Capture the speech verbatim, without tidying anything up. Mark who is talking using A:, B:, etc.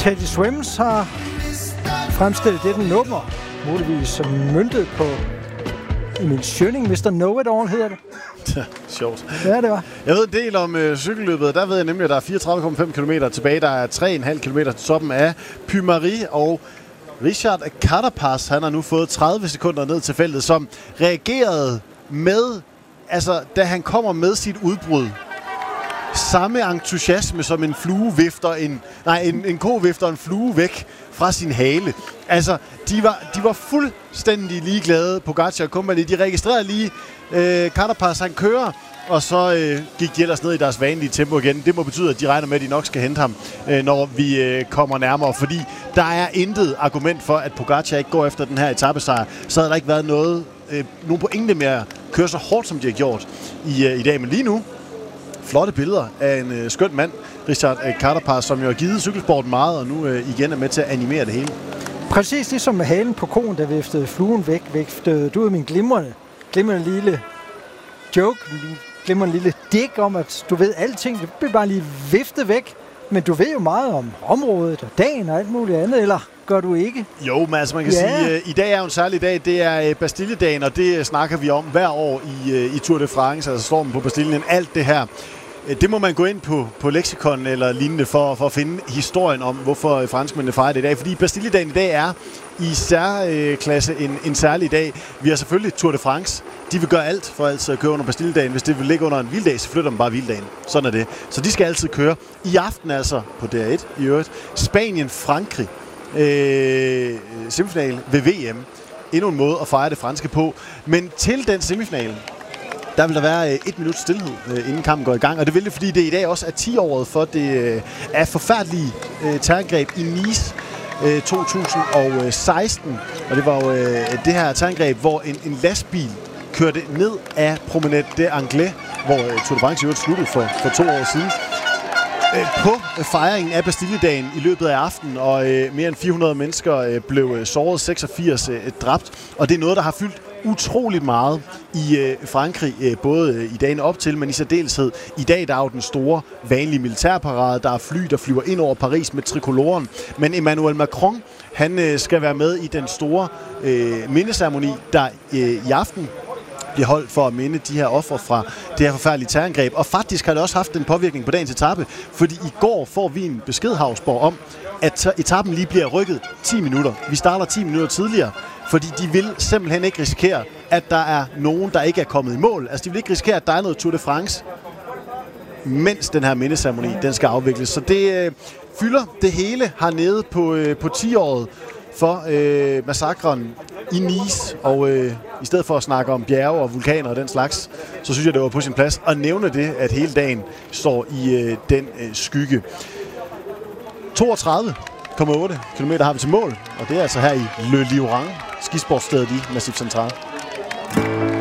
A: Teddy Swims har fremstillet dette nummer, muligvis som møntet på Emil Schønning. mister Know-It-All hedder det.
B: Sjovt.
A: Ja, det var.
B: Jeg ved en del om øh, cykelløbet. Der ved jeg nemlig, at der er fireogtredive komma fem kilometer tilbage. Der er tre komma fem kilometer til toppen af Puy-Marie, og Richard Carapaz, han har nu fået tredive sekunder ned til feltet, som reagerede med, altså da han kommer med sit udbrud, samme entusiasme som en flue vifter en, nej, en, en ko vifter en flue væk fra sin hale. Altså, de var, de var fuldstændig ligeglade, Pogacar og company. De registrerede lige, øh, Carapaz, han kører, og så øh, gik de ellers ned i deres vanlige tempo igen. Det må betyde, at de regner med, at de nok skal hente ham, øh, når vi øh, kommer nærmere, fordi der er intet argument for, at Pogacar ikke går efter den her etapesejr. Så havde der ikke været noget, øh, nogen pointe med at køre så hårdt, som de har gjort i, øh, i dag. Men lige nu, flotte billeder af en øh, skøn mand, Richard øh, Carapaz, som jo har givet cykelsporten meget, og nu øh, igen er med til at animere det hele.
A: Præcis ligesom med halen på koen, der viftede fluen væk, viftede du ud min glimrende, glimrende lille joke, min glimrende lille dig om, at du ved alting. Du bliver bare lige viftet væk, men du ved jo meget om området og dagen og alt muligt andet, eller gør du ikke?
B: Jo, men altså man kan
A: ja.
B: sige, at uh, i dag er jo en særlig dag. Det er uh, Bastilledagen, og det uh, snakker vi om hver år i, uh, i Tour de France, altså stormen på Bastillen. Alt det her, uh, det må man gå ind på, på leksikon eller lignende for, for at finde historien om, hvorfor uh, franskmændene fejrer det i dag. Fordi Bastilledagen i dag er i særklasse uh, en, en særlig dag. Vi har selvfølgelig Tour de France. De vil gøre alt for altid at køre under Bastilledagen. Hvis det vil ligge under en vilddag, så flytter man bare vilddagen. Sådan er det. Så de skal altid køre. I aften altså på D R et i øvrigt. Spanien-Frankrig. Øh, semifinal ved V M. Endnu en måde at fejre det franske på. Men til den semifinal, der vil der være øh, et minut stillhed, øh, inden kampen går i gang. Og det vil det, fordi det i dag også er ti-året for det øh, er forfærdelige øh, terrorangreb i Nice øh, to tusind og seksten. Og det var jo øh, det her terrorangreb, hvor en, en lastbil kørte ned af Promenade des Anglais, hvor øh, Tour de France jo sluttede for, for to år siden. På fejringen af Bastilledagen i løbet af aftenen, og øh, mere end fire hundrede mennesker øh, blev øh, såret, seksogfirs øh, dræbt. Og det er noget, der har fyldt utroligt meget i øh, Frankrig, øh, både øh, i dagen op til, men i særdeleshed i dag, der er jo den store, vanlige militærparade. Der er fly, der flyver ind over Paris med trikoloren. Men Emmanuel Macron, han øh, skal være med i den store øh, mindeceremoni, der øh, i aften bliver holdt for at minde de her ofre fra det her forfærdelige terrorangreb. Og faktisk har det også haft en påvirkning på dagens etape, fordi i går får vi en besked, Havsborg, om, at etappen lige bliver rykket ti minutter. Vi starter ti minutter tidligere, fordi de vil simpelthen ikke risikere, at der er nogen, der ikke er kommet i mål. Altså, de vil ikke risikere, at der er noget Tour de France, mens den her mindeceremoni, den skal afvikles. Så det øh, fylder det hele hernede på, øh, på ti-året for øh, massakren i Nice, og øh, i stedet for at snakke om bjerge og vulkaner og den slags, så synes jeg, det var på sin plads at nævne det, at hele dagen står i øh, den øh, skygge. toogtredive komma otte kilometer har vi til mål, og det er altså her i Le Livran, skisportsstedet i Massif Central.